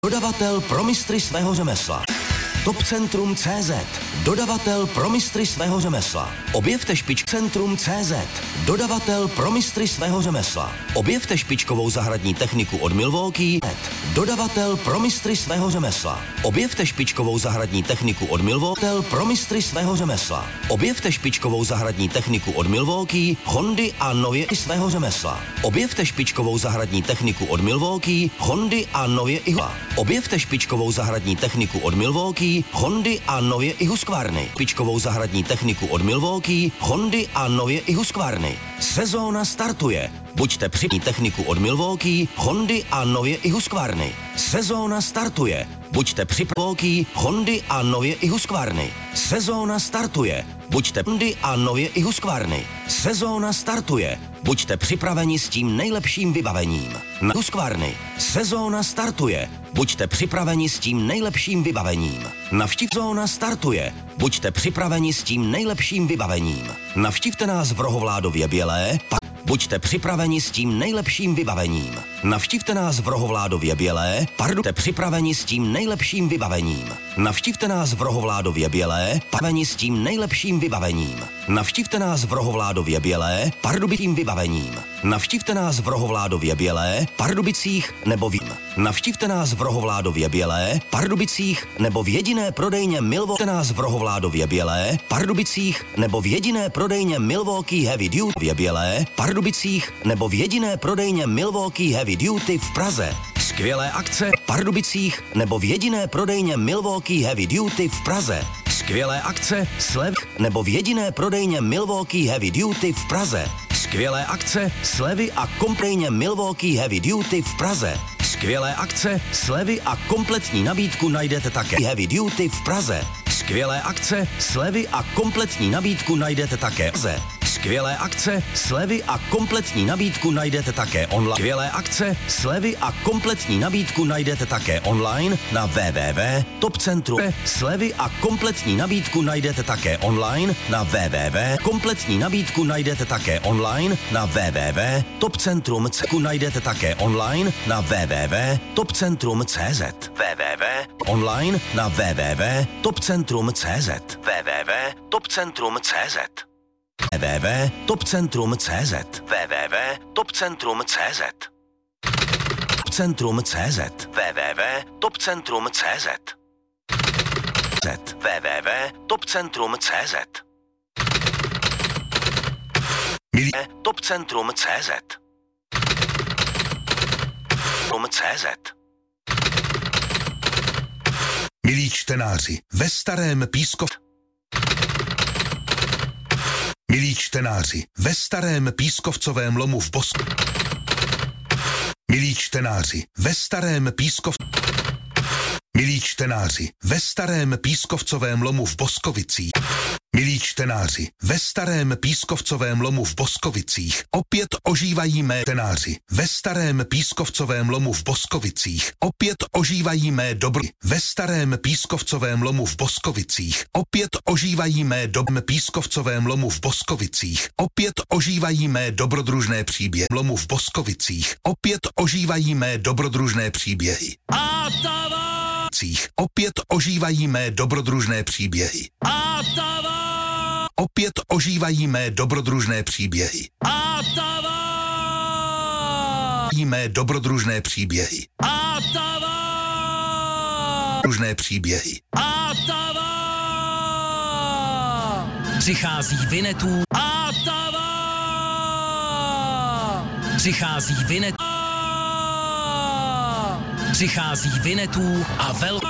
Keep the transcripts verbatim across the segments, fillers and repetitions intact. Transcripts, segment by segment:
Dodavatel pro mistry svého řemesla. Topcentrum tečka cé zet. Dodavatel pro mistry svého řemesla. Objevte špič Centrum tečka cé zet. Dodavatel pro mistry svého řemesla. Objevte špičkovou zahradní techniku od Milwaukee. Dodavatel pro mistry svého řemesla. Objevte špičkovou zahradní techniku od Milwaukee. Pro mistry svého řemesla. Objevte špičkovou zahradní techniku od Milwaukee, Hondy a nově i svého řemesla. Objevte špičkovou zahradní techniku od Milwaukee, Hondy a nově i Objevte špičkovou zahradní techniku od Milwaukee, Hondy a nově i Husqvarny. Špičkovou zahradní techniku od Milwaukee, Hondy a nově i Husqvarny. Sezóna startuje. Buďte připraveni techniku od Milwaukee, Hondy a nově i Husqvarny. Sezóna startuje. Buďte připraveni Hondy a nově i Husqvarny. Sezóna startuje. Buďte Hondy a nově i Husqvarny. Sezóna startuje. Buďte připraveni s tím nejlepším vybavením. Na Husqvarny. Sezóna startuje. Buďte připraveni s tím nejlepším vybavením. Navštiv Sezóna startuje. Buďte připraveni s tím nejlepším vybavením. Navštivte nás v Rohovládově Bělé. Buďte připraveni s tím nejlepším vybavením. Navštivte nás v Rohovládově Bělé. Buďte připraveni s tím nejlepším vybavením. Navštivte nás v Rohovládově Bělé. Připraveni s tím nejlepším vybavením. Navštivte nás v Rohovládově Bělé. Pardubicím vybavením. Navštivte nás v Rohovládově Bělé, Pardubicích nebo Vím. Navštivte nás v Rohovládově Bělé, Pardubicích nebo v jediné prodejně Milwaukee. nás v Rohovládově Bělé, Pardubicích nebo v jediné prodejně Milwaukee Heavy Duty Bělé, Pardubicích nebo v jediné prodejně Milwaukee Heavy Duty v Praze. Skvělé akce Pardubicích nebo v jediné prodejně Milwaukee Heavy Duty v Praze. Skvělé akce slev nebo v jediné prodejně Milwaukee Heavy Duty v Praze. Skvělé akce, slevy a kompletně Milwaukee Heavy Duty v Praze. Skvělé akce, slevy a kompletní nabídku najdete také Heavy Duty v Praze. Skvělé akce, slevy a kompletní nabídku najdete také v Praze. Skvělé akce, slevy a kompletní nabídku najdete také online. Skvělé akce, slevy a kompletní nabídku najdete také online na w w w tečka topcentrum. Slevy a kompletní nabídku najdete také online na w w w. Kompletní nabídku najdete také online na w w w tečka topcentrum. Najdete také online na w w w tečka topcentrum tečka cé zet. www online na w w w tečka topcentrum tečka cé zet. www tečka topcentrum tečka cé zet. www tečka topcentrum tečka cé zet. www tečka topcentrum tečka cé zet. Topcentrum tečka cé zet. www tečka topcentrum tečka cé zet. www tečka topcentrum tečka cé zet. Topcentrum tečka cé zet. cé zet. Milí čtenáři, ve starém Pískov... Milí čtenáři, ve starém pískovcovém lomu v Bosku... Milí čtenáři, ve starém Pískov... Milí čtenáři, ve starém pískovcovém lomu v Boskovicích... Milí čtenáři, ve starém pískovcovém lomu v Boskovicích opět ožívají mé čtenáři. Ve starém pískovcovém lomu v Boskovicích opět ožívají mé dobry. Ve starém pískovcovém lomu v Boskovicích opět ožívají mé dobré pískovcovém lomu v Boskovicích opět ožívají mé dobrodružné příběhy. Lomu v Boskovicích opět ožívají mé dobrodružné příběhy. A opět ožívají mé dobrodružné příběhy. A Opět ožívají mé dobrodružné příběhy. A Mé dobrodružné příběhy. A Dobrodružné příběhy. A Přichází Vinetů. A Přichází Vinetů. Přichází Vinetů a vel...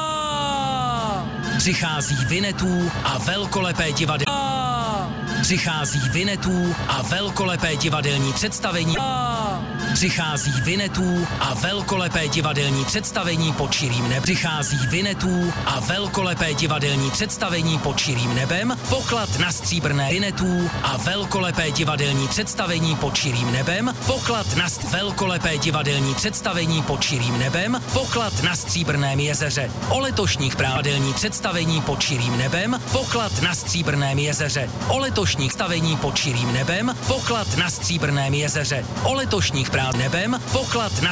Přichází Vinetů a velkolepé divadelní... Přichází Vinetů a velkolepé divadelní představení... Přichází Vinetů a velkolepé divadelní představení pod širým nebem. Přichází Vinetů a velkolepé divadelní představení pod širým nebem. Poklad na stříbrné Vinetů a velkolepé divadelní představení pod širým nebem. Poklad na st- velkolepé divadelní představení pod širým nebem. Poklad na Stříbrném jezeře. O letošních prádelní představení pod širým nebem. Poklad na Stříbrném jezeře. O letošních stavení pod širým nebem. Poklad na Stříbrném jezeře. O letošních práv nebem. Poklad na